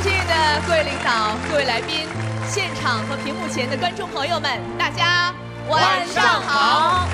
幸运的各位领导、各位来宾、现场和屏幕前的观众朋友们，大家晚上好！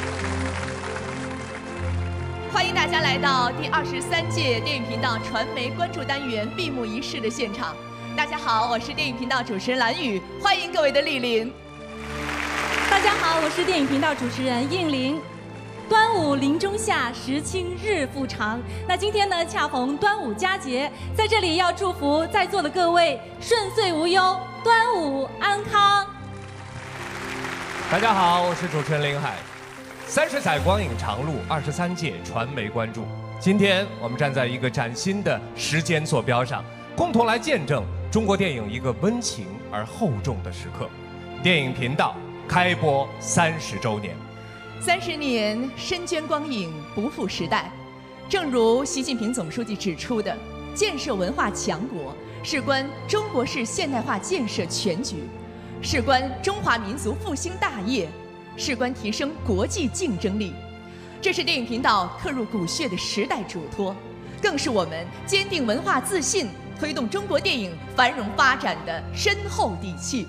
欢迎大家来到第23届电影频道传媒关注单元闭幕仪式的现场。大家好，我是电影频道主持人蓝宇，欢迎各位的莅临。 大家好，我是电影频道主持人应玲。端午临中夏，时清日复长。那今天呢，恰逢端午佳节，在这里要祝福在座的各位顺遂无忧，端午安康。 大家好，我是主持人林海。30载光影长路，23届传媒关注。今天我们站在一个崭新的时间坐标上，共同来见证中国电影一个温情而厚重的时刻。电影频道开播30周年。 30年深捐光影，不负时代。正如习近平总书记指出的，建设文化强国事关中国式现代化建设全局，事关中华民族复兴大业，事关提升国际竞争力。这是电影频道刻入骨血的时代嘱托，更是我们坚定文化自信、推动中国电影繁荣发展的深厚底气。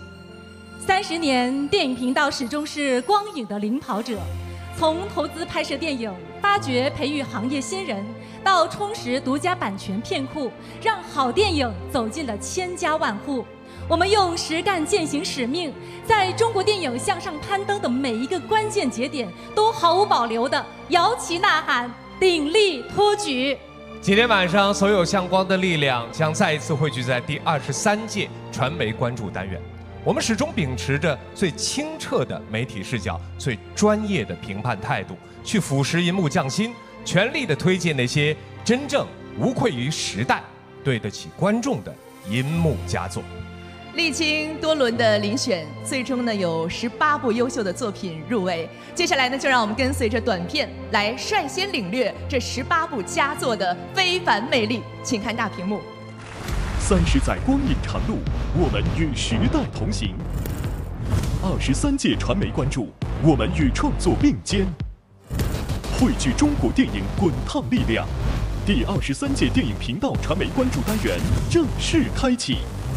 30年，电影频道始终是光影的领跑者。从投资拍摄电影、发掘培育行业新人，到充实独家版权片库，让好电影走进了千家万户。我们用实干践行使命，在中国电影向上攀登的每一个关键节点，都毫无保留地摇旗呐喊，鼎力托举。 今天晚上，所有向光的力量将再一次汇聚在第23届传媒关注单元。我们始终秉持着最清澈的媒体视角、最专业的评判态度，去俯视银幕匠心，全力地推荐那些真正无愧于时代、对得起观众的银幕佳作。 历经多轮的遴选，最终呢有18部优秀的作品入围。接下来呢，就让我们跟随着短片来率先领略这18部佳作的非凡魅力。请看大屏幕。 30载光影长路，我们与时代同行。23届传媒关注，我们与创作并肩，汇聚中国电影滚烫力量。第23届电影频道传媒关注单元正式开启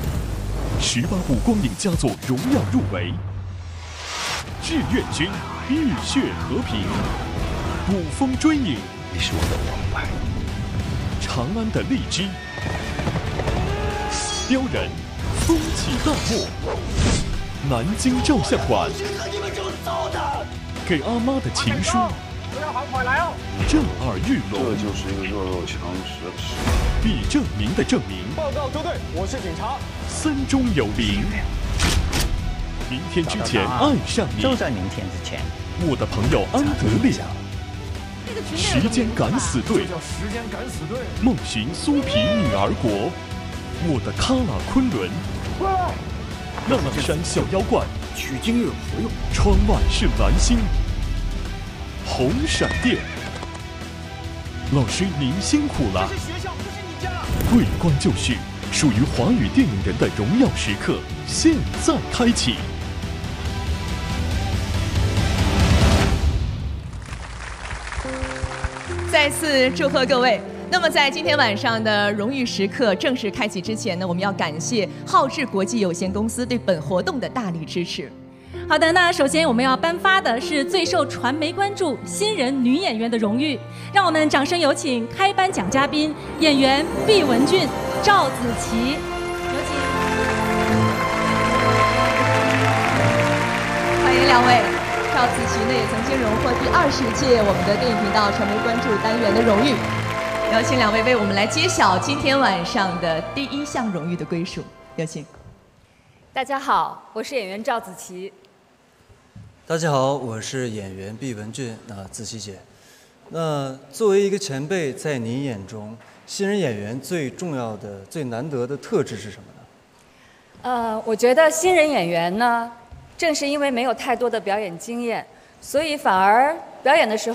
，18部光影佳作荣耀入围：志愿军、浴血和平、捕风追影， 你是我的王牌。 长安的荔枝。雕人，风起大漠；南京照相馆，给阿妈的情书；正二玉龙， 这就是一个弱肉强食的事。 比证明的证明。 报告周队，我是警察。 三中有灵，明天之前爱上你。 就在明天之前， 我的朋友安德烈。时间敢死队， 时间敢死队。 梦寻苏皮女儿国。我的喀喇昆仑，那朗山小妖怪， 取经有何用？ 窗外是蓝星，红闪电。老师您辛苦了。 这是学校，不是你家。 桂冠就绪，属于华语电影人的荣耀时刻，现在开启。 再次祝贺各位。那么在今天晚上的荣誉时刻正式开启之前呢，我们要感谢浩智国际有限公司对本活动的大力支持。 好的，那首先我们要颁发的是最受传媒关注新人女演员的荣誉，让我们掌声有请开颁奖嘉宾演员毕雯珺、赵子琪，有请。 欢迎两位。赵子琪呢也曾经荣获第20届我们的电影频道传媒关注单元的荣誉。有请两位为我们来揭晓今天晚上的第1项荣誉的归属。有请。 大家好，我是演员赵子琪。 大家好，我是演员毕雯珺。子琪姐，那作为一个前辈，在您眼中，新人演员最重要的、最难得的特质是什么呢？ 我觉得新人演员呢，正是因为没有太多的表演经验，所以反而表演的时候。